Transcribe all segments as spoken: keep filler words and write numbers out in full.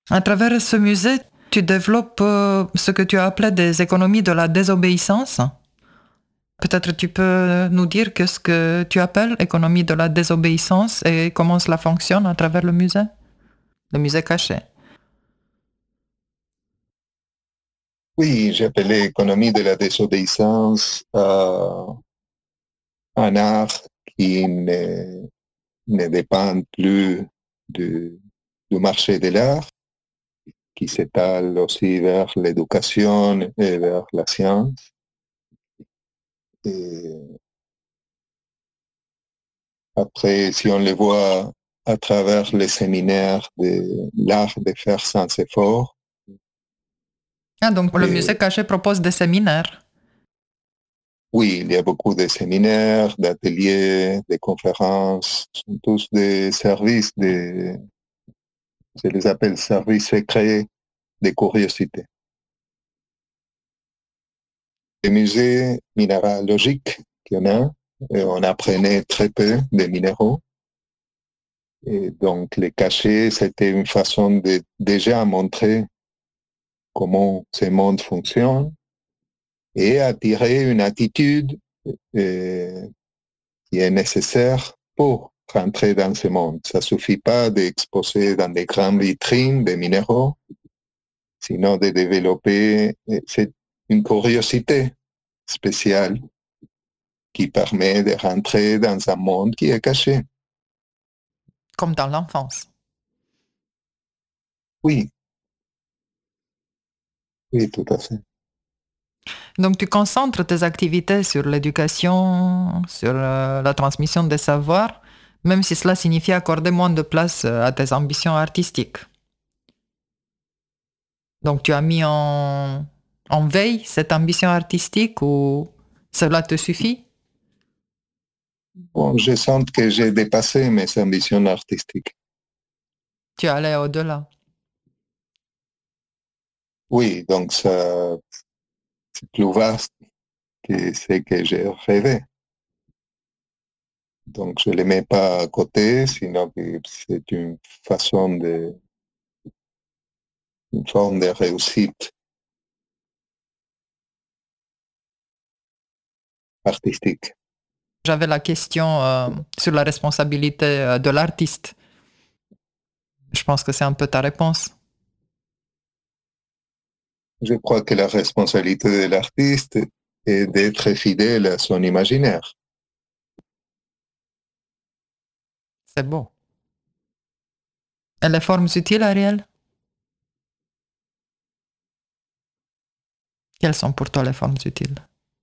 À travers ce musée, tu développes euh, ce que tu as appelé des économies de la désobéissance. Peut-être tu peux nous dire qu'est-ce que tu appelles économie de la désobéissance et comment cela fonctionne à travers le musée, le musée caché. Oui, j'appelais économie de la désobéissance euh, un art qui ne, ne dépend plus du, du marché de l'art, qui s'étale aussi vers l'éducation et vers la science. Et après, si on le voit à travers les séminaires de l'art de faire sans effort, Ah, donc le musée et caché propose des séminaires. oui, il y a beaucoup de séminaires, d'ateliers, de conférences, ce sont tous des services, de, je les appelle services secrets de curiosité. Les musées minéralogiques qu'il y en a, et on apprenait très peu des minéraux. Et donc, les cachets, c'était une façon de déjà montrer comment ce monde fonctionne et attirer une attitude euh, qui est nécessaire pour rentrer dans ce monde. Ça ne suffit pas d'exposer dans des grandes vitrines des minéraux, sinon de développer c'est une curiosité spéciale qui permet de rentrer dans un monde qui est caché. Comme dans l'enfance. Oui, oui, tout à fait. Donc tu concentres tes activités sur l'éducation, sur euh, la transmission des savoirs, même si cela signifie accorder moins de place euh, à tes ambitions artistiques. Donc tu as mis en, en veille cette ambition artistique ou cela te suffit? Bon, je sens que j'ai dépassé mes ambitions artistiques. Tu es allé au-delà. Oui, donc ça, c'est plus vaste que ce que j'ai rêvé. Donc je ne les mets pas à côté, sinon que c'est une façon de, une forme de réussite artistique. J'avais la question euh, sur la responsabilité euh, de l'artiste. Je pense que c'est un peu ta réponse. Je crois que la responsabilité de l'artiste est d'être fidèle à son imaginaire. C'est beau. Et les formes utiles, Ariel? Quelles sont pour toi les formes utiles?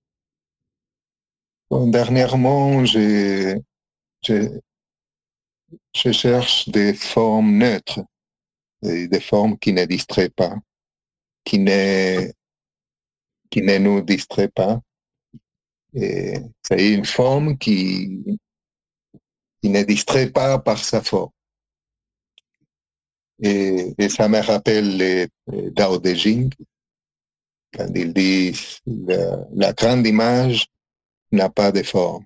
Bon, dernièrement, je, je, je cherche des formes neutres, et des formes qui ne distraient pas, qui ne, qui ne nous distraient pas. Et c'est une forme qui, qui ne distrait pas par sa forme. Et, et ça me rappelle le Dao De Jing, quand il dit la, la grande image n'a pas de forme.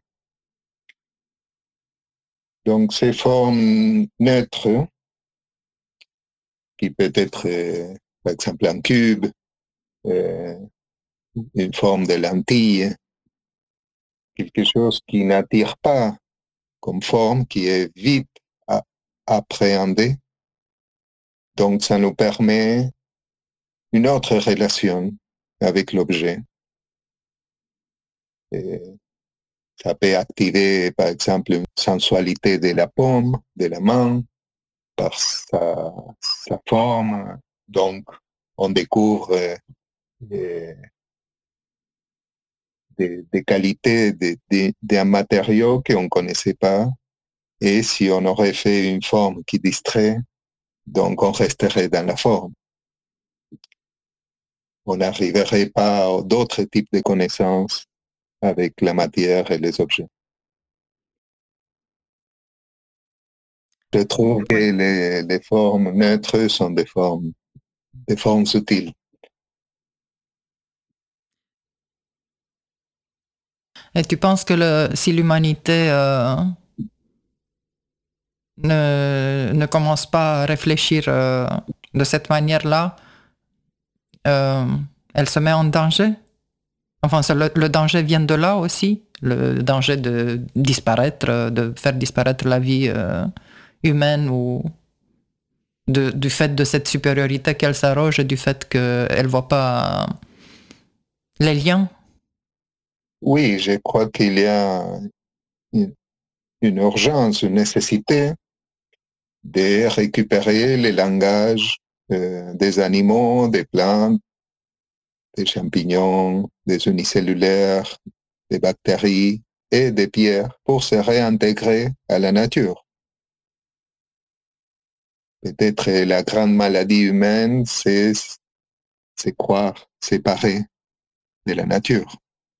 Donc ces formes neutres, qui peut être euh, par exemple un cube, euh, une forme de lentille, quelque chose qui n'attire pas comme forme, qui est vite à appréhender. Donc ça nous permet une autre relation avec l'objet. Et ça peut activer, par exemple, une sensualité de la paume, de la main, par sa, sa forme. Donc, on découvre euh, des, des qualités de, de, d'un matériau qu'on ne connaissait pas. Et si on aurait fait une forme qui distrait, donc on resterait dans la forme. On n'arriverait pas à d'autres types de connaissances avec la matière et les objets. Je trouve que Oui. les, les formes neutres sont des formes, des formes subtiles. Et tu penses que le, si l'humanité euh, ne, ne commence pas à réfléchir euh, de cette manière-là, euh, elle se met en danger. Enfin, le, le danger vient de là aussi, le danger de disparaître, de faire disparaître la vie euh, humaine ou de, du fait de cette supériorité qu'elle s'arroge et du fait qu'elle ne voit pas les liens. Oui, je crois qu'il y a une, une urgence, une nécessité de récupérer les langages euh, des animaux, des plantes, des champignons, des unicellulaires, des bactéries et des pierres pour se réintégrer à la nature. Peut-être la grande maladie humaine, c'est, c'est croire séparé de la nature.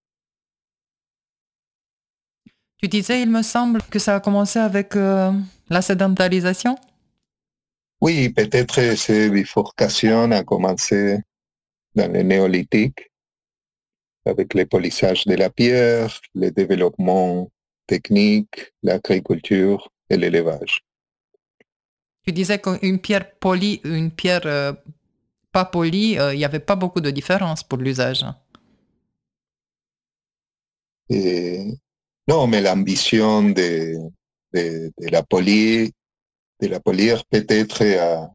Tu disais, il me semble, que ça a commencé avec euh, la sédentarisation. Oui, peut-être cette bifurcation a commencé dans le néolithique, avec le polissage de la pierre, le développement technique, l'agriculture et l'élevage. Tu disais qu'une pierre polie, une pierre euh, pas polie, euh, il n'y avait pas beaucoup de différence pour l'usage. Et, non, mais l'ambition de, de, de la polir, de la polir peut-être a,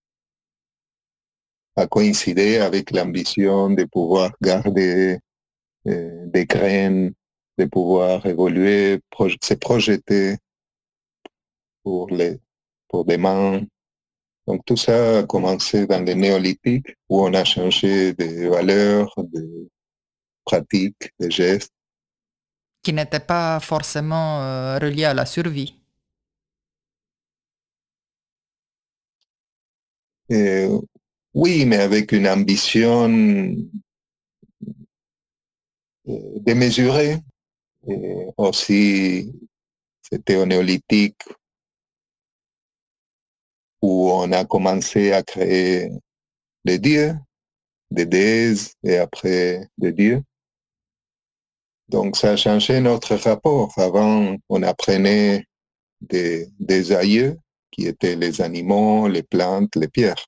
a coïncidé avec l'ambition de pouvoir garder euh, des graines, de pouvoir évoluer, proj se projeter pour, les, pour demain. Donc tout ça a commencé dans le néolithique où on a changé de valeurs, de pratiques, de gestes. Qui n'était pas forcément euh, relié à la survie. Et, oui, mais avec une ambition euh, démesurée. Et aussi, c'était au néolithique où on a commencé à créer des dieux, des déesses et après des dieux. Donc ça a changé notre rapport. Avant, on apprenait des, des aïeux qui étaient les animaux, les plantes, les pierres.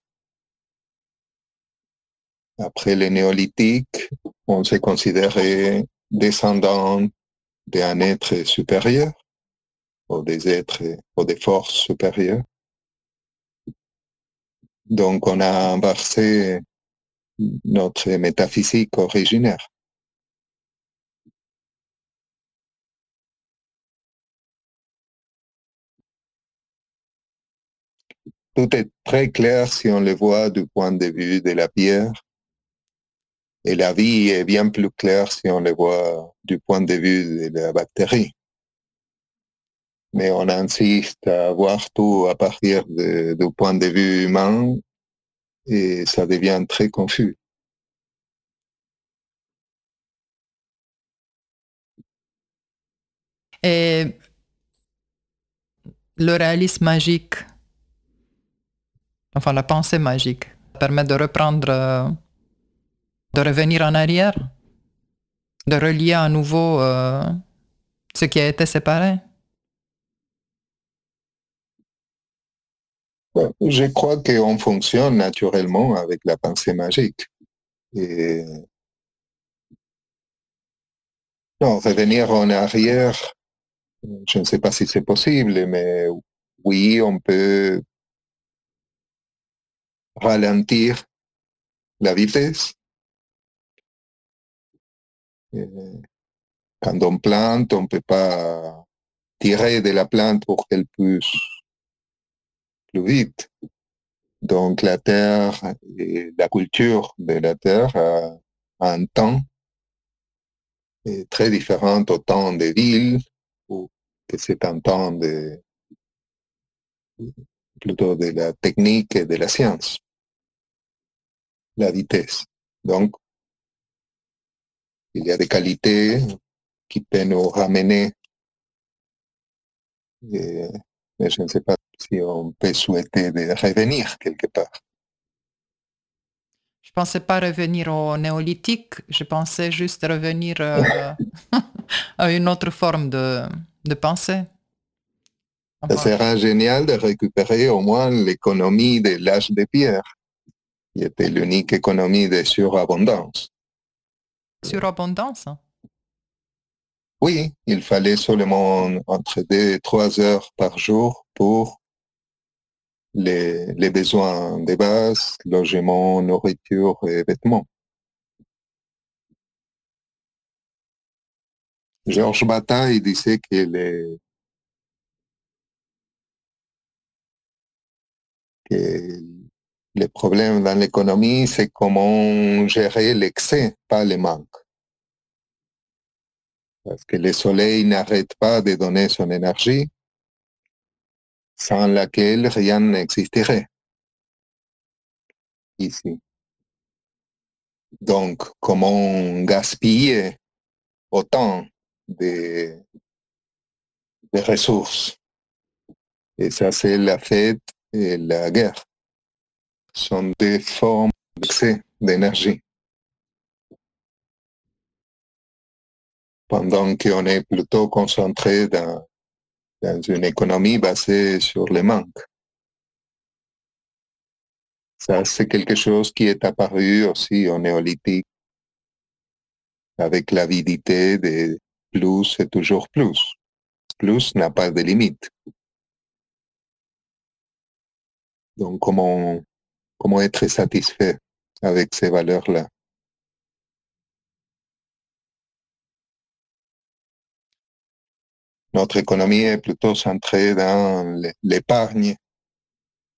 Après le néolithique, on s'est considéré descendant d'un être supérieur ou des êtres ou des forces supérieures. Donc on a inversé notre métaphysique originaire. Tout est très clair si on le voit du point de vue de la pierre, et la vie est bien plus claire si on le voit du point de vue de la bactérie. Mais on insiste à voir tout à partir de, du point de vue humain et ça devient très confus. Et le réalisme magique, enfin la pensée magique, permet de reprendre, euh, de revenir en arrière, de relier à nouveau euh, ce qui a été séparé. Je crois qu'on fonctionne naturellement avec la pensée magique. Et non, revenir en arrière, je ne sais pas si c'est possible, mais oui, on peut ralentir la vitesse. Et quand on plante, on ne peut pas tirer de la plante pour qu'elle pousse plus vite. Donc la terre et la culture de la terre a, a un temps est très différent au temps des villes, ou que c'est un temps de, plutôt de la technique et de la science, la vitesse. Donc, il y a des qualités qui peuvent nous ramener, et, mais je ne sais pas si on peut souhaiter de revenir quelque part. Je pensais pas revenir au néolithique, je pensais juste revenir euh, à une autre forme de, de pensée. Enfin, ça sera génial de récupérer au moins l'économie de l'âge de pierre. qui était l'unique économie de surabondance. Surabondance? Oui, il fallait seulement entre deux et trois heures par jour pour les, les besoins de base, logement, nourriture et vêtements. Georges Bataille disait que les, que les problèmes dans l'économie, c'est comment gérer l'excès, pas le manque. Parce que le soleil n'arrête pas de donner son énergie, sans laquelle rien n'existerait ici. Donc, comment gaspiller autant de, de ressources? Et ça, c'est la fête et la guerre. Ce sont des formes d'excès d'énergie. Pendant qu'on est plutôt concentré dans, dans une économie basée sur le manque. Ça, c'est quelque chose qui est apparu aussi au néolithique, avec l'avidité de plus et toujours plus. Plus n'a pas de limite. Donc, comment, comment être satisfait avec ces valeurs-là? Notre économie est plutôt centrée dans l'épargne